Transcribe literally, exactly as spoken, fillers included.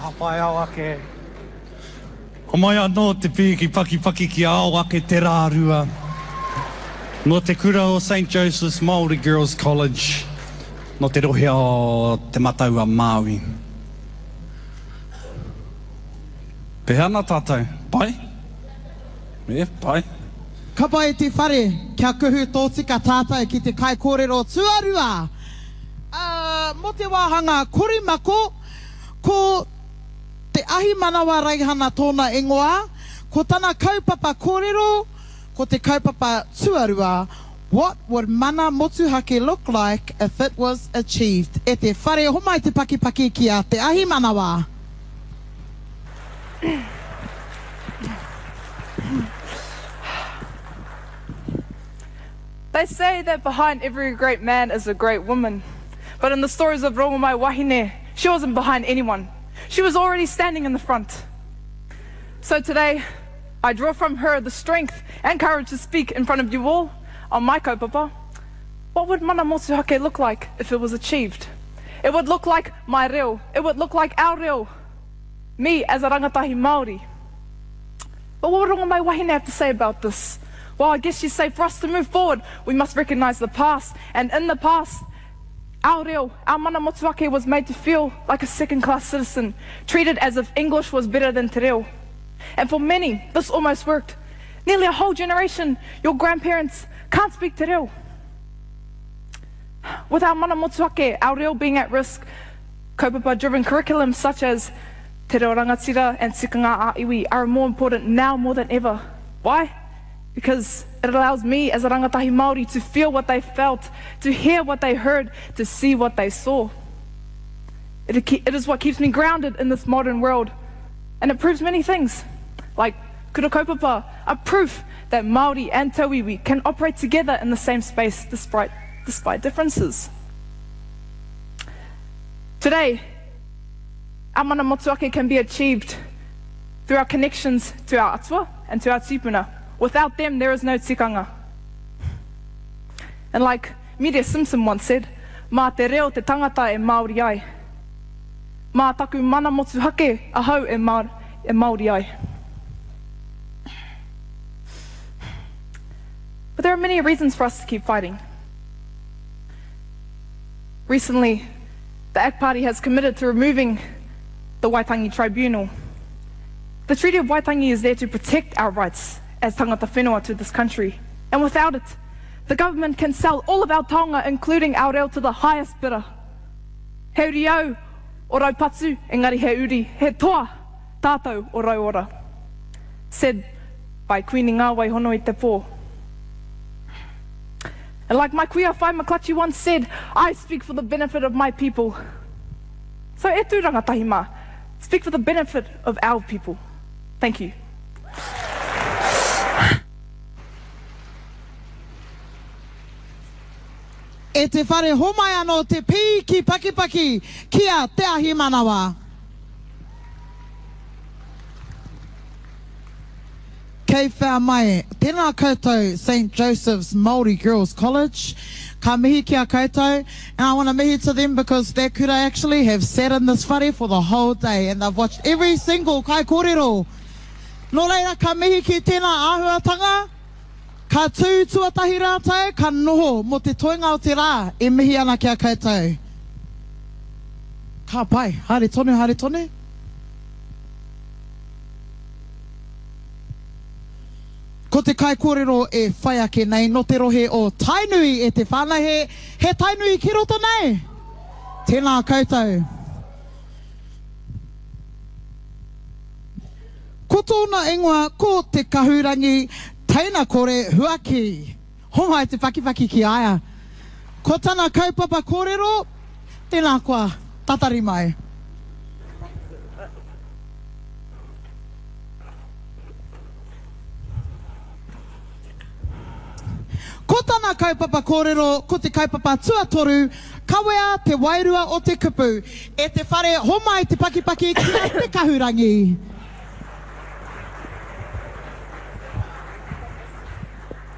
Ka pai au ake. Ho mai anō te piki paki paki ki ao ake te rārua. No te kura o Saint Joseph's Māori Girls College. No te rohe o te mataua Māui. Pehana tātou, pai? E, pai. Ka pai te whare, kia kuhu tō tika tātou ki te kai kōrero tuarua. Uh, mo te wāhanga korimako, ko te ahi manawa raihana tōna ingoa, ko tana kaupapa kōrero, ko te kaupapa tuarua, what would mana motuhake look like if it was achieved? E te whare homai te paki paki ki a te ahi manawa. They say that behind every great man is a great woman. But in the stories of Rongomai Wahine, she wasn't behind anyone. She was already standing in the front. So today, I draw from her the strength and courage to speak in front of you all on my kaupapa. What would mana motuhake look like if it was achieved? It would look like my reo. It would look like our reo. Me as a rangatahi Māori. But what would Rongomai Wahine have to say about this? Well, I guess you say for us to move forward, we must recognise the past. And in the past, our reo, our mana motuhake was made to feel like a second-class citizen, treated as if English was better than te reo. And for many, this almost worked. Nearly a whole generation, your grandparents can't speak te reo. With our mana motuhake, our reo being at risk, kaupapa-driven curriculums such as te reo rangatira and tikanga a iwi are more important now more than ever. Why? Because it allows me as a rangatahi Māori to feel what they felt, to hear what they heard, to see what they saw. It, it is what keeps me grounded in this modern world. And it proves many things, like kura kaupapa, a proof that Māori and Tauiwi can operate together in the same space despite, despite differences. Today, our mana motuhake can be achieved through our connections to our atua and to our tipuna. Without them, there is no tikanga. And like Media Simpson once said, mā te reo te tangata e Māori ai. Mā taku mana motuhake ahau e, ma e Māori ai. But there are many reasons for us to keep fighting. Recently, the A C T Party has committed to removing the Waitangi Tribunal. The Treaty of Waitangi is there to protect our rights as tangata whenua to this country. And without it, the government can sell all of our taonga, including our reo, to the highest bidder. He uri au o raupatu, engari he uri, he toa tātou o rauora. Said by Queenie Ngāwai Honoi Te Pō. And like my kuia whai Maklachi once said, I speak for the benefit of my people. So e tū rangatahi mā, speak for the benefit of our people. Thank you. E te whare homai anō te pī ki paki paki kia te ahi manawa. Kei whea mai, tēnā koutou Saint Joseph's Māori Girls College. Ka mihi kia koutou, and I want to mihi to them because they could actually have sat in this whare for the whole day and they've watched every single kai kōrero. Nō reira, ka mihi ki tēnā āhuatanga. Ka tū tuatahi rātou, ka noho mo te toinga o te rā, e mihi ana kia koutou. Ka pai, haere tonu, haere tonu. Ko te kai kōrero e whai ake nei, no te rohe o Tainui e te whānahe, he Tainui ki roto nei. Tēnā koutou. Ko tōna ingoa, ko te kahurangi, teina kore huaki. Homai te pakipaki ki aia. Ko tana kaupapa kōrero, tēnā kua tatari mai. Ko tana kaupapa kōrero, ko te kaupapa tuatoru, kawea te wairua o te kupu, e te whare homai te pakipaki ki te kahurangi.